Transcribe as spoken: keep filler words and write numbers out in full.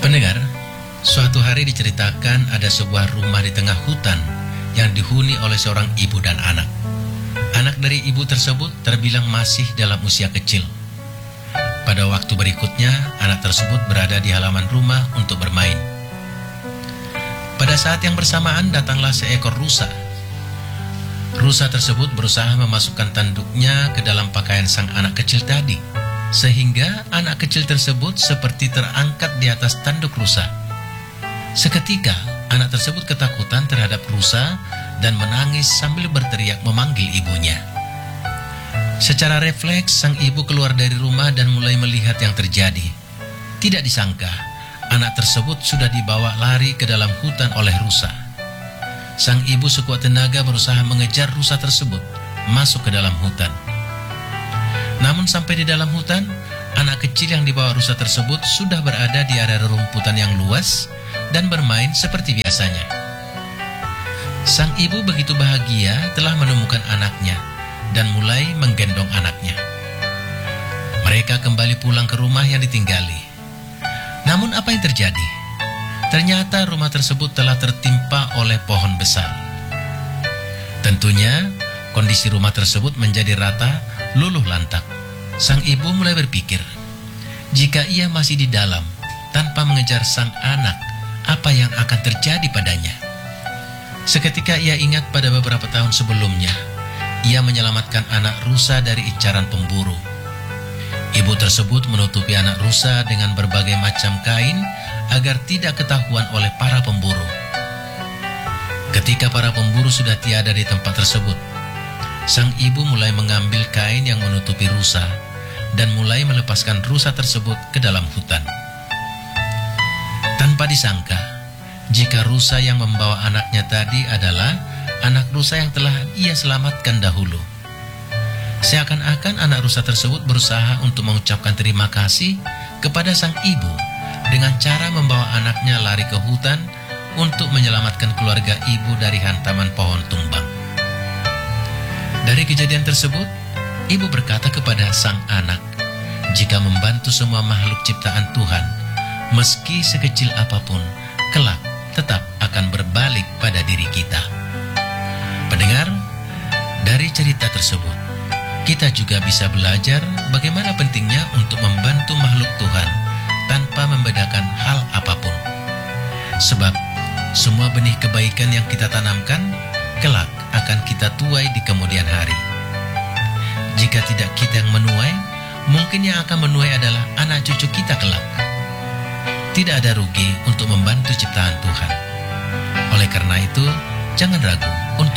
Pendengar, suatu hari diceritakan ada sebuah rumah di tengah hutan yang dihuni oleh seorang ibu dan anak. Anak dari ibu tersebut terbilang masih dalam usia kecil. Pada waktu berikutnya, anak tersebut berada di halaman rumah untuk bermain. Pada saat yang bersamaan datanglah seekor rusa. Rusa tersebut berusaha memasukkan tanduknya ke dalam pakaian sang anak kecil tadi, sehingga anak kecil tersebut seperti terangkat di atas tanduk rusa. Seketika, anak tersebut ketakutan terhadap rusa dan menangis sambil berteriak memanggil ibunya. Secara refleks, sang ibu keluar dari rumah dan mulai melihat yang terjadi. Tidak disangka, anak tersebut sudah dibawa lari ke dalam hutan oleh rusa. Sang ibu sekuat tenaga berusaha mengejar rusa tersebut masuk ke dalam hutan. Namun sampai di dalam hutan, anak kecil yang dibawa rusa tersebut sudah berada di area rerumputan yang luas dan bermain seperti biasanya. Sang ibu begitu bahagia telah menemukan anaknya dan mulai menggendong anaknya. Mereka kembali pulang ke rumah yang ditinggali. Namun apa yang terjadi? Ternyata rumah tersebut telah tertimpa oleh pohon besar. Tentunya kondisi rumah tersebut menjadi rata, luluh lantak. Sang ibu mulai berpikir, jika ia masih di dalam tanpa mengejar sang anak, apa yang akan terjadi padanya? Seketika ia ingat pada beberapa tahun sebelumnya, ia menyelamatkan anak rusa dari incaran pemburu. Ibu tersebut menutupi anak rusa dengan berbagai macam kain agar tidak ketahuan oleh para pemburu. Ketika para pemburu sudah tiada di tempat tersebut, sang ibu mulai mengambil kain yang menutupi rusa dan mulai melepaskan rusa tersebut ke dalam hutan. Tanpa disangka, jika rusa yang membawa anaknya tadi adalah anak rusa yang telah ia selamatkan dahulu. Seakan-akan anak rusa tersebut berusaha untuk mengucapkan terima kasih kepada sang ibu dengan cara membawa anaknya lari ke hutan untuk menyelamatkan keluarga ibu dari hantaman pohon tumbang. Dari kejadian tersebut, ibu berkata kepada sang anak, jika membantu semua makhluk ciptaan Tuhan, meski sekecil apapun, kelak tetap akan berbalik pada diri kita. Pendengar, dari cerita tersebut, kita juga bisa belajar bagaimana pentingnya untuk membantu makhluk Tuhan tanpa membedakan hal apapun. Sebab, semua benih kebaikan yang kita tanamkan, kelak akan kita tuai di kemudian hari. Jika tidak kita yang menuai, mungkin yang akan menuai adalah anak cucu kita kelak. Tidak ada rugi untuk membantu ciptaan Tuhan. Oleh karena itu, jangan ragu untuk